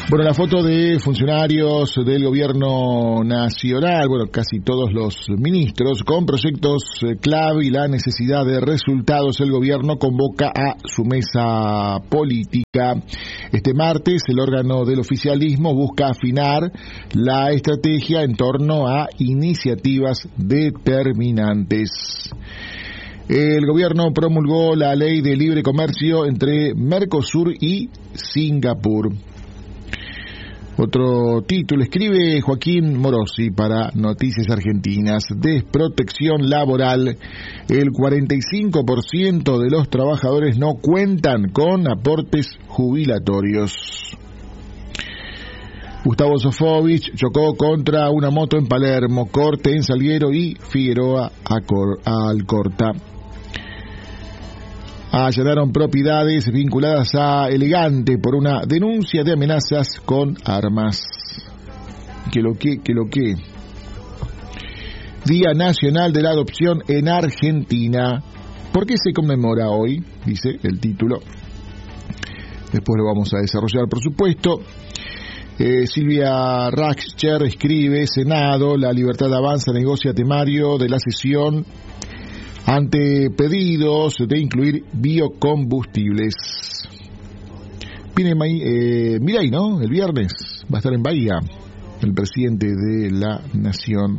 Bueno, la foto de funcionarios del gobierno nacional, bueno, casi todos los ministros, con proyectos clave y la necesidad de resultados, el gobierno convoca a su mesa política. Este martes, el órgano del oficialismo busca afinar la estrategia en torno a iniciativas determinantes. El gobierno promulgó la ley de libre comercio entre Mercosur y Singapur. Otro título, escribe Joaquín Morosi para Noticias Argentinas. Desprotección laboral. El 45% de los trabajadores no cuentan con aportes jubilatorios. Gustavo Sofovich chocó contra una moto en Palermo, corte en Salguero y Figueroa Alcorta. Allanaron propiedades vinculadas a Elegante por una denuncia de amenazas con armas. Que lo que. Día Nacional de la Adopción en Argentina. ¿Por qué se conmemora hoy? Dice el título. Después lo vamos a desarrollar, por supuesto. Silvia Raxcher escribe: Senado, la libertad avanza, negocia temario de la sesión ante pedidos de incluir biocombustibles. Viene Milei, ¿no? El viernes va a estar en Bahía el presidente de la Nación.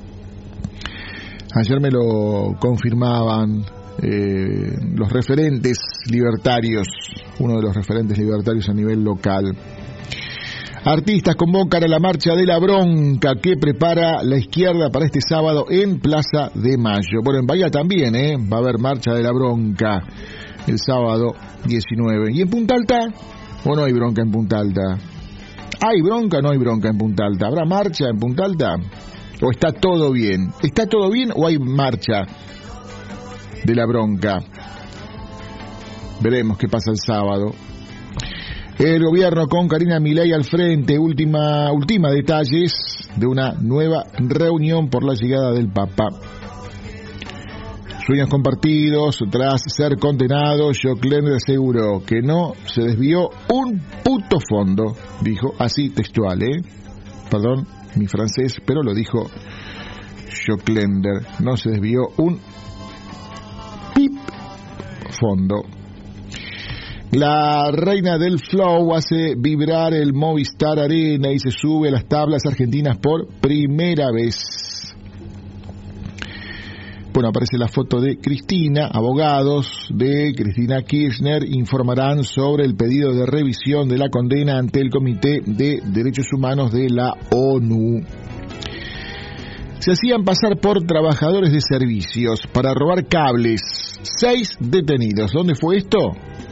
Ayer me lo confirmaban los referentes libertarios, uno de los referentes libertarios a nivel local. Artistas convocan a la marcha de la bronca que prepara la izquierda para este sábado en Plaza de Mayo. Bueno, en Bahía también, va a haber marcha de la bronca el sábado 19. ¿Y en Punta Alta? ¿O no hay bronca en Punta Alta? ¿Hay bronca o no hay bronca en Punta Alta? ¿Habrá marcha en Punta Alta? ¿O está todo bien? ¿Está todo bien o hay marcha de la bronca? Veremos qué pasa el sábado. El gobierno con Karina Milei al frente, ultima detalles de una nueva reunión por la llegada del Papa. Sueños compartidos, tras ser condenado, Joclender aseguró que no se desvió un puto fondo, dijo así textual, Perdón mi francés, pero lo dijo Joclender, no se desvió un pip fondo. La reina del flow hace vibrar el Movistar Arena y se sube a las tablas argentinas por primera vez. Bueno, aparece la foto de Cristina. Abogados de Cristina Kirchner informarán sobre el pedido de revisión de la condena ante el Comité de Derechos Humanos de la ONU. Se hacían pasar por trabajadores de servicios para robar cables. 6 detenidos. ¿Dónde fue esto?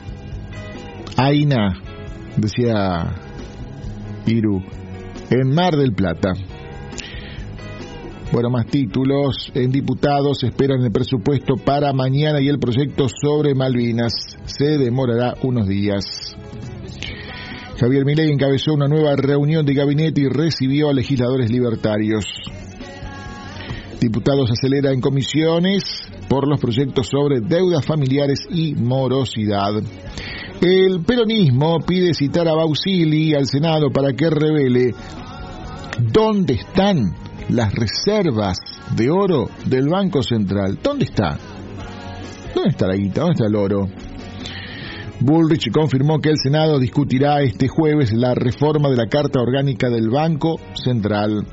Aina, decía Iru, en Mar del Plata. Bueno, más títulos. En diputados esperan el presupuesto para mañana y el proyecto sobre Malvinas se demorará unos días. Javier Milei encabezó una nueva reunión de gabinete y recibió a legisladores libertarios. Diputados acelera en comisiones por los proyectos sobre deudas familiares y morosidad. El peronismo pide citar a Bausili al Senado para que revele dónde están las reservas de oro del Banco Central. ¿Dónde está? ¿Dónde está la guita? ¿Dónde está el oro? Bullrich confirmó que el Senado discutirá este jueves la reforma de la Carta Orgánica del Banco Central.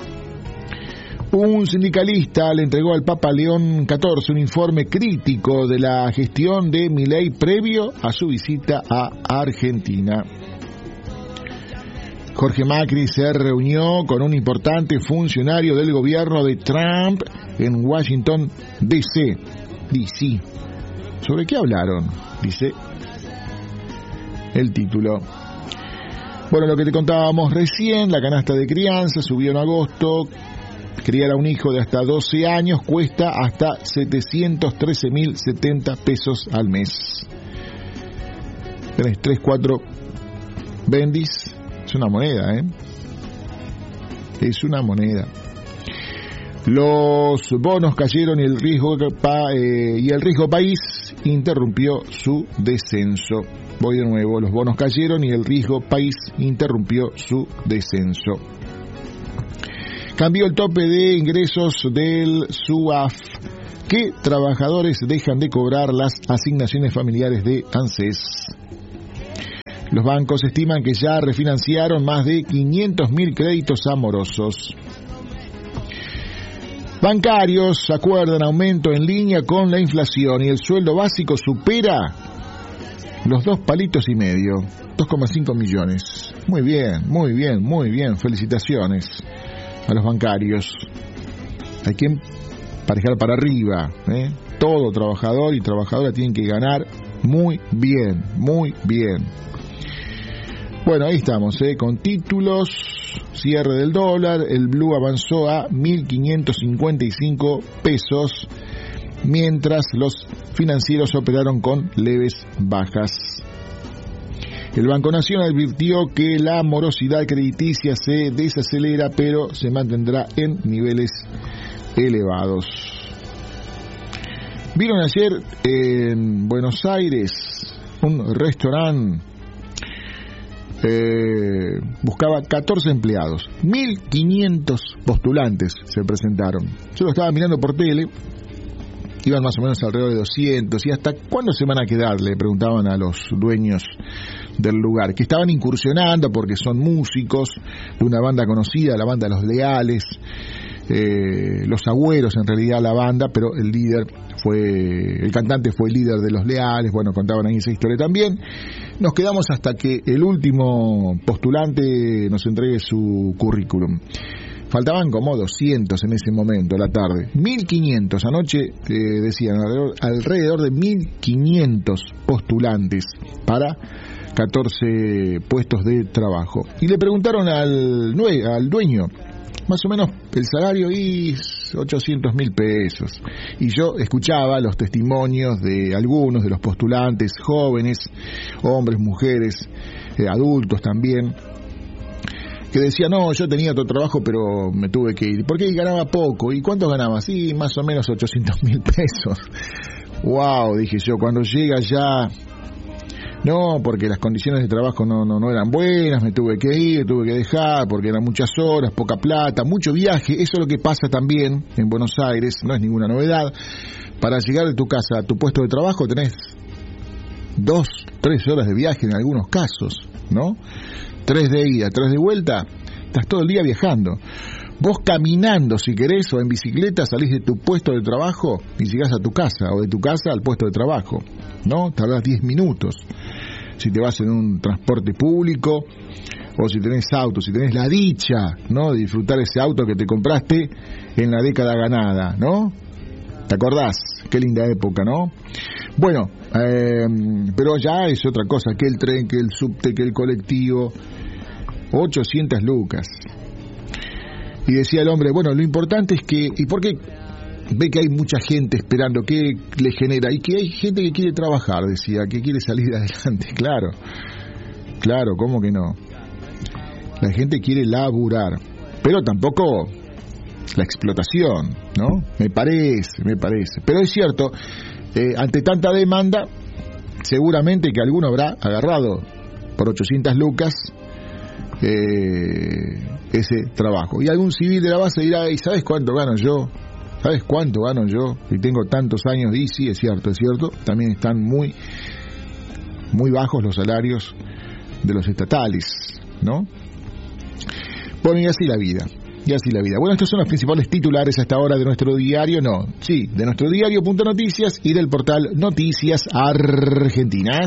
Un sindicalista le entregó al Papa León XIV un informe crítico de la gestión de Milei previo a su visita a Argentina. Jorge Macri se reunió con un importante funcionario del gobierno de Trump en Washington, D.C. ¿Sobre qué hablaron? Dice el título. Bueno, lo que te contábamos recién, la canasta de crianza subió en agosto. Criar a un hijo de hasta 12 años cuesta hasta 713.070 pesos al mes. Tenés 3, 4 bendis. Es una moneda, Es una moneda. Los bonos cayeron y el riesgo país interrumpió su descenso. voy de nuevo, los bonos cayeron y el riesgo país interrumpió su descenso. Cambió el tope de ingresos del SUAF. ¿Qué trabajadores dejan de cobrar las asignaciones familiares de ANSES? Los bancos estiman que ya refinanciaron más de 500.000 créditos amorosos. Bancarios acuerdan aumento en línea con la inflación y el sueldo básico supera los 2,5 palitos, 2,5 millones. Muy bien, felicitaciones a los bancarios. Hay que emparejar para arriba, Todo trabajador y trabajadora tienen que ganar muy bien. Bueno, ahí estamos, con títulos, cierre del dólar, el blue avanzó a 1.555 pesos, mientras los financieros operaron con leves bajas. El Banco Nación advirtió que la morosidad crediticia se desacelera, pero se mantendrá en niveles elevados. ¿Vieron ayer en Buenos Aires un restaurante? Buscaba 14 empleados, 1.500 postulantes se presentaron. Yo lo estaba mirando por tele, iban más o menos alrededor de 200. ¿Y hasta cuándo se van a quedar?, le preguntaban a los dueños del lugar, que estaban incursionando porque son músicos de una banda conocida, la banda Los Leales, Los Agüeros en realidad la banda, pero el cantante fue el líder de Los Leales. Bueno, contaban ahí esa historia también. Nos quedamos hasta que el último postulante nos entregue su currículum. Faltaban como 200 en ese momento, a la tarde. 1.500, anoche decían alrededor de 1.500 postulantes para 14 puestos de trabajo. Y le preguntaron al dueño, más o menos el salario y 800.000 pesos. Y yo escuchaba los testimonios de algunos de los postulantes, jóvenes, hombres, mujeres, adultos también, que decían, no, yo tenía otro trabajo, pero me tuve que ir. Porque ganaba poco. ¿Y cuánto ganaba? Sí, más o menos 800.000 pesos. Wow, dije yo, cuando llega ya... No, porque las condiciones de trabajo no eran buenas, me tuve que ir, tuve que dejar, porque eran muchas horas, poca plata, mucho viaje. Eso es lo que pasa también en Buenos Aires, no es ninguna novedad. Para llegar de tu casa a tu puesto de trabajo tenés 2-3 horas de viaje en algunos casos, ¿no? 3 de ida, 3 de vuelta, estás todo el día viajando. Vos caminando, si querés, o en bicicleta, salís de tu puesto de trabajo y llegás a tu casa, o de tu casa al puesto de trabajo, ¿no? Tardás 10 minutos. Si te vas en un transporte público, o si tenés auto, si tenés la dicha, ¿no?, de disfrutar ese auto que te compraste en la década ganada, ¿no? ¿Te acordás? Qué linda época, ¿no? Bueno, pero ya es otra cosa, que el tren, que el subte, que el colectivo. 800 lucas. Y decía el hombre, bueno, lo importante es que... ¿Y por qué ve que hay mucha gente esperando? ¿Qué le genera? Y que hay gente que quiere trabajar, decía, que quiere salir adelante. Claro, ¿cómo que no? La gente quiere laburar, pero tampoco la explotación, ¿no? Me parece. Pero es cierto, ante tanta demanda, seguramente que alguno habrá agarrado por 800 lucas ese trabajo. Y algún civil de la base dirá, ¿y sabes cuánto gano yo? Y tengo tantos años. Y sí, es cierto. También están muy bajos los salarios de los estatales, ¿no? Bueno, y así la vida. Bueno, estos son los principales titulares hasta ahora de nuestro diario, de nuestro diario.noticias y del portal Noticias Argentinas.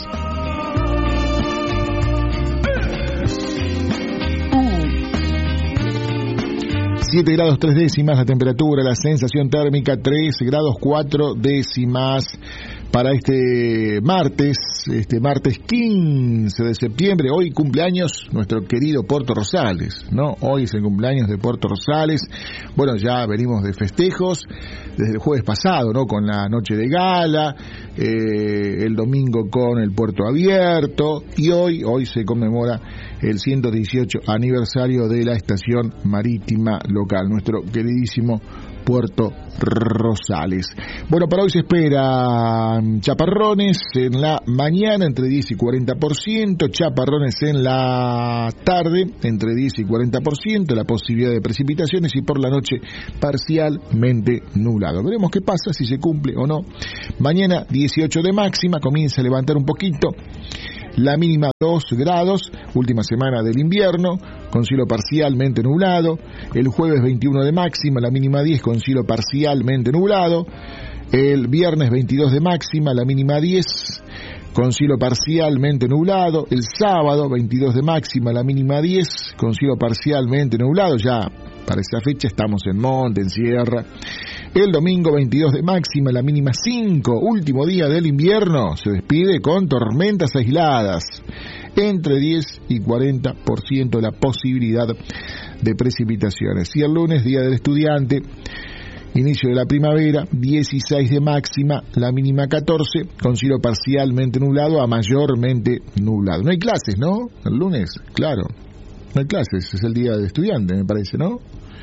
7 grados 3 décimas la temperatura, la sensación térmica 3 grados 4 décimas para este martes 15 de septiembre. Hoy cumpleaños nuestro querido Puerto Rosales, ¿no? Hoy es el cumpleaños de Puerto Rosales. Bueno, ya venimos de festejos desde el jueves pasado, ¿no? Con la noche de gala, el domingo con el puerto abierto, y hoy se conmemora el 118 aniversario de la estación marítima local, nuestro queridísimo Puerto Rosales. Bueno, para hoy se esperan chaparrones en la mañana entre 10 y 40%, chaparrones en la tarde entre 10 y 40%, la posibilidad de precipitaciones, y por la noche parcialmente nublado. Veremos qué pasa, si se cumple o no. Mañana 18 de máxima, comienza a levantar un poquito. La mínima 2 grados, última semana del invierno, con cielo parcialmente nublado. El jueves 21 de máxima, la mínima 10 con cielo parcialmente nublado. El viernes 22 de máxima, la mínima 10 con cielo parcialmente nublado. El sábado 22 de máxima, la mínima 10 con cielo parcialmente nublado. Ya para esa fecha estamos en monte, en sierra. El domingo 22 de máxima, la mínima 5, último día del invierno, se despide con tormentas aisladas, entre 10 y 40% la posibilidad de precipitaciones. Y el lunes, día del estudiante, inicio de la primavera, 16 de máxima, la mínima 14, con cielo parcialmente nublado a mayormente nublado. No hay clases, ¿no? El lunes, claro, no hay clases, es el día del estudiante, me parece, ¿no?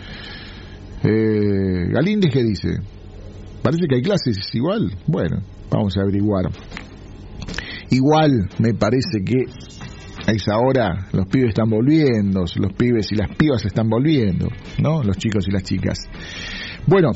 Galíndez, ¿qué dice? Parece que hay clases igual. Bueno, vamos a averiguar. Igual me parece que a esa hora los pibes están volviendo, los pibes y las pibas están volviendo, ¿no? Los chicos y las chicas. Bueno,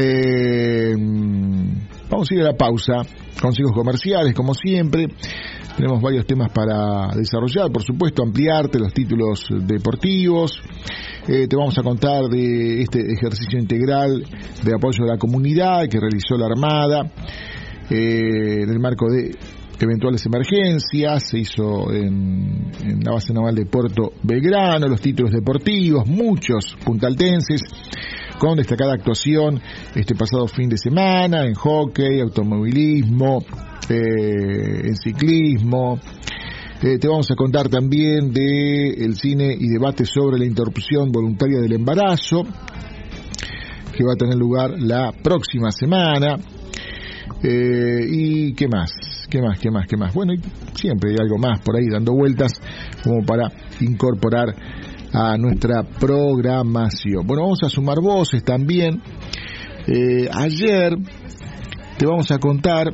vamos a ir a la pausa. Consejos comerciales, como siempre. Tenemos varios temas para desarrollar, por supuesto, ampliarte los títulos deportivos. Te vamos a contar de este ejercicio integral de apoyo a la comunidad que realizó la Armada en el marco de eventuales emergencias. Se hizo en la base naval de Puerto Belgrano. Los títulos deportivos, muchos puntaltenses con destacada actuación este pasado fin de semana en hockey, automovilismo, en ciclismo. Te vamos a contar también de el cine y debate sobre la interrupción voluntaria del embarazo, que va a tener lugar la próxima semana. ¿Y qué más? ¿Qué más? Bueno, siempre hay algo más por ahí dando vueltas como para incorporar a nuestra programación. Bueno, vamos a sumar voces también. Ayer te vamos a contar,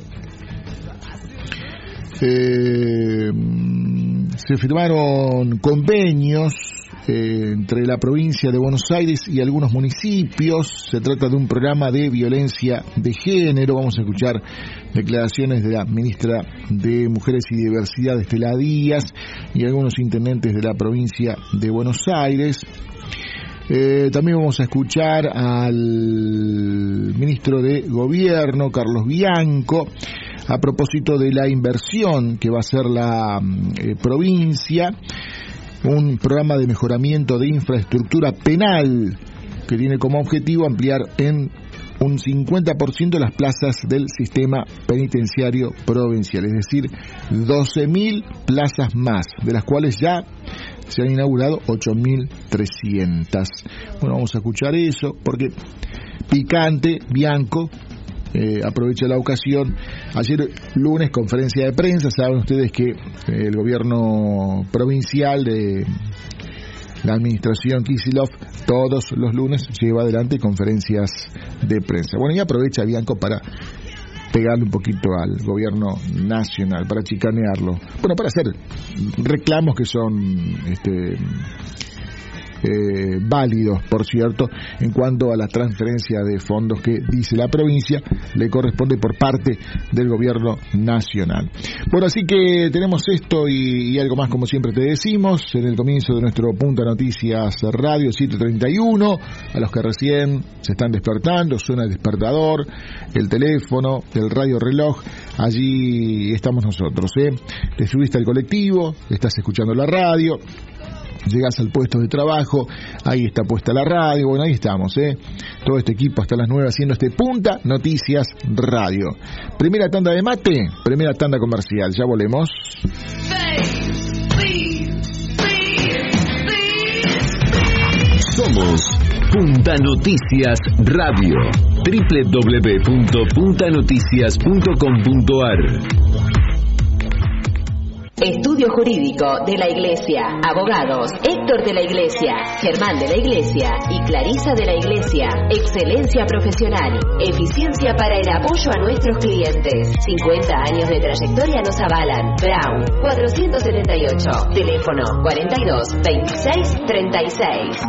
se firmaron convenios entre la provincia de Buenos Aires y algunos municipios. Se trata de un programa de violencia de género. Vamos a escuchar declaraciones de la ministra de Mujeres y Diversidad, Estela Díaz, y algunos intendentes de la provincia de Buenos Aires. También vamos a escuchar al ministro de Gobierno, Carlos Bianco, a propósito de la inversión que va a hacer la provincia, un programa de mejoramiento de infraestructura penal que tiene como objetivo ampliar en un 50% las plazas del sistema penitenciario provincial, es decir, 12.000 plazas más, de las cuales ya se han inaugurado 8.300. Bueno, vamos a escuchar eso, porque picante, Bianco aprovecha la ocasión. Ayer lunes, conferencia de prensa. Saben ustedes que el gobierno provincial de la administración Kicillof todos los lunes lleva adelante conferencias de prensa. Bueno, y aprovecha Bianco para pegarle un poquito al gobierno nacional, para chicanearlo. Bueno, para hacer reclamos que son válidos, por cierto, en cuanto a la transferencia de fondos que, dice la provincia, le corresponde por parte del gobierno nacional. Bueno, así que tenemos esto y algo más, como siempre te decimos, en el comienzo de nuestro Punta Noticias Radio 731, a los que recién se están despertando, suena el despertador, el teléfono, el radio reloj, allí estamos nosotros, Te subiste al colectivo, estás escuchando la radio, llegás al puesto de trabajo, ahí está puesta la radio, bueno, ahí estamos, todo este equipo hasta las 9 haciendo este Punta Noticias Radio. Primera tanda de mate, primera tanda comercial, ya volvemos. Somos Punta Noticias Radio, www.puntanoticias.com.ar. Estudio Jurídico de la Iglesia. Abogados Héctor de la Iglesia, Germán de la Iglesia y Clarisa de la Iglesia. Excelencia profesional. Eficiencia para el apoyo a nuestros clientes. 50 años de trayectoria nos avalan. Brown 478. Teléfono 42 26 36.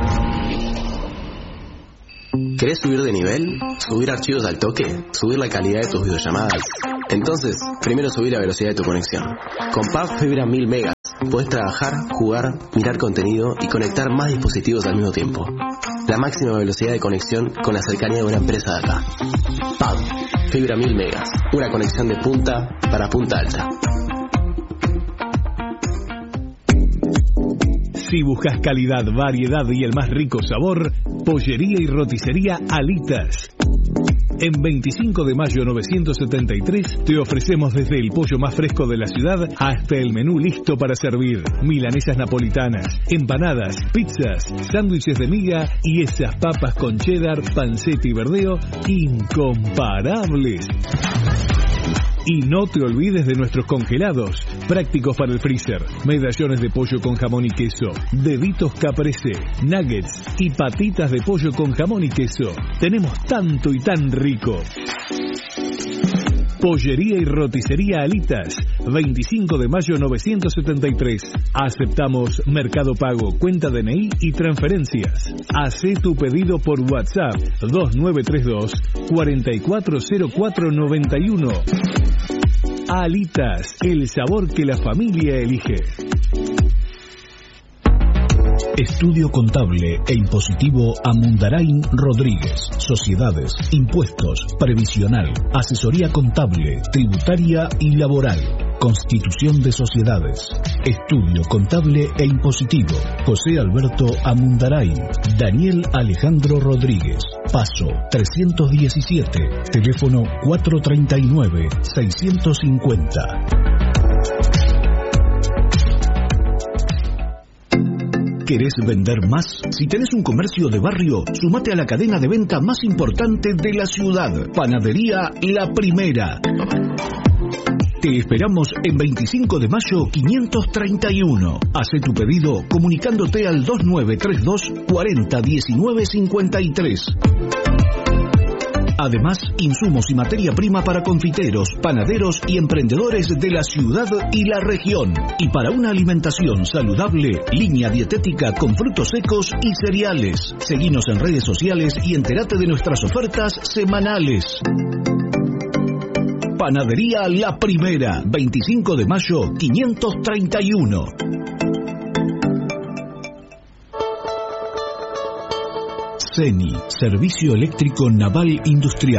¿Querés subir de nivel? ¿Subir archivos al toque? ¿Subir la calidad de tus videollamadas? Entonces, primero subir la velocidad de tu conexión. Con Pub Fibra 1000 megas, podés trabajar, jugar, mirar contenido y conectar más dispositivos al mismo tiempo. La máxima velocidad de conexión con la cercanía de una empresa de acá. Pub Fibra 1000 megas, una conexión de punta para punta alta. Si buscas calidad, variedad y el más rico sabor, Pollería y Roticería Alitas. En 25 de mayo 973 te ofrecemos desde el pollo más fresco de la ciudad hasta el menú listo para servir. Milanesas napolitanas, empanadas, pizzas, sándwiches de miga y esas papas con cheddar, panceta y verdeo incomparables. Y no te olvides de nuestros congelados, prácticos para el freezer, medallones de pollo con jamón y queso, deditos caprese, nuggets y patitas de pollo con jamón y queso. Tenemos tanto y tan rico. Pollería y Roticería Alitas, 25 de mayo 973. Aceptamos Mercado Pago, cuenta DNI y transferencias. Hacé tu pedido por WhatsApp 2932 440491. Alitas, el sabor que la familia elige. Estudio Contable e Impositivo Amundarain Rodríguez. Sociedades, impuestos, previsional, asesoría contable, tributaria y laboral. Constitución de sociedades. Estudio Contable e Impositivo. José Alberto Amundarain. Daniel Alejandro Rodríguez. Paso 317. Teléfono 439-650. ¿Querés vender más? Si tenés un comercio de barrio, sumate a la cadena de venta más importante de la ciudad. Panadería La Primera. Te esperamos en 25 de mayo 531. Hacé tu pedido comunicándote al 2932 40 19 53. Además, insumos y materia prima para confiteros, panaderos y emprendedores de la ciudad y la región. Y para una alimentación saludable, línea dietética con frutos secos y cereales. Seguinos en redes sociales y entérate de nuestras ofertas semanales. Panadería La Primera, 25 de mayo 531. CENI, Servicio Eléctrico Naval Industrial.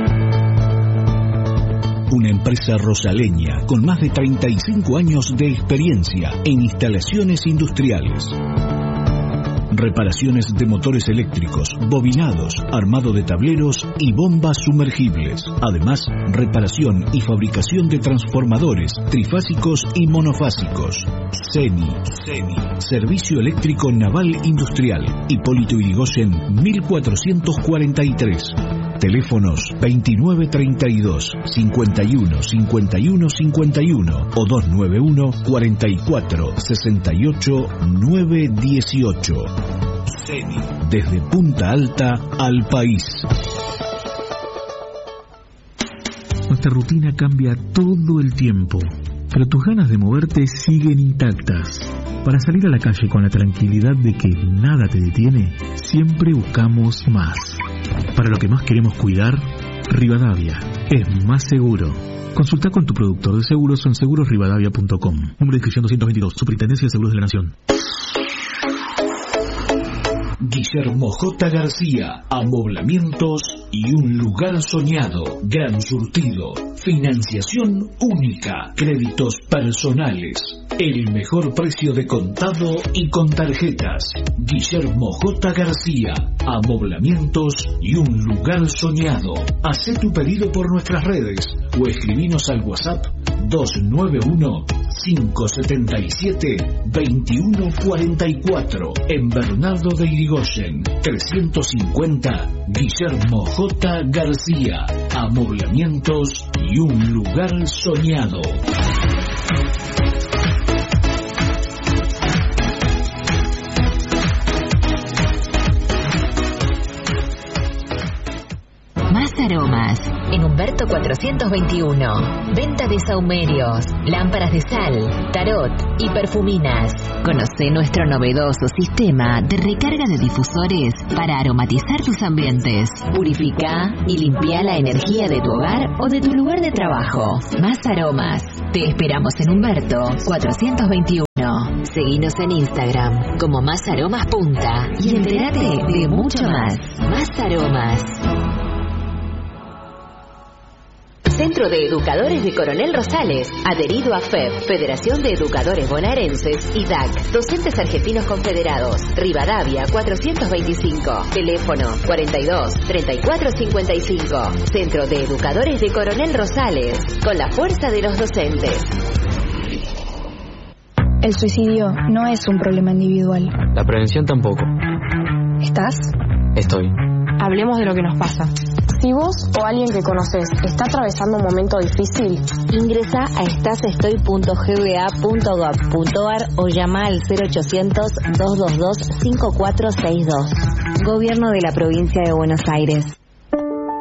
Una empresa rosaleña con más de 35 años de experiencia en instalaciones industriales. Reparaciones de motores eléctricos, bobinados, armado de tableros y bombas sumergibles. Además, reparación y fabricación de transformadores, trifásicos y monofásicos. CENI, Servicio Eléctrico Naval Industrial. Hipólito Yrigoyen, 1443. Teléfonos 2932 51 51 51 o 291 44 68 918. CENI, desde Punta Alta al país. Nuestra rutina cambia todo el tiempo, pero tus ganas de moverte siguen intactas. Para salir a la calle con la tranquilidad de que nada te detiene, siempre buscamos más. Para lo que más queremos cuidar, Rivadavia es más seguro. Consulta con tu productor de seguros en segurosrivadavia.com. Número de inscripción 222, Superintendencia de Seguros de la Nación. Guillermo J. García, amoblamientos y un lugar soñado. Gran surtido, financiación única, créditos personales, el mejor precio de contado y con tarjetas. Guillermo J. García, amoblamientos y un lugar soñado. Hacé tu pedido por nuestras redes o escribinos al WhatsApp 291-577-2144 en Bernardo de Irigoyen 350. Guillermo J. García, amoblamientos y un lugar soñado. 421. Venta de sahumerios, lámparas de sal, tarot y perfuminas. Conoce nuestro novedoso sistema de recarga de difusores para aromatizar tus ambientes. Purifica y limpia la energía de tu hogar o de tu lugar de trabajo. Más Aromas. Te esperamos en Humberto 421. Seguinos en Instagram como Más Aromas Punta y entérate de mucho más. Más Aromas. Centro de Educadores de Coronel Rosales, adherido a FEB, Federación de Educadores Bonaerenses y DAC, Docentes Argentinos Confederados, Rivadavia 425, teléfono 42 34 55. Centro de Educadores de Coronel Rosales, con la fuerza de los docentes. El suicidio no es un problema individual. La prevención tampoco. ¿Estás? Estoy. Hablemos de lo que nos pasa. Si vos o alguien que conoces está atravesando un momento difícil, ingresa a estasestoy.gba.gov.ar o llama al 0800-222-5462. Gobierno de la Provincia de Buenos Aires.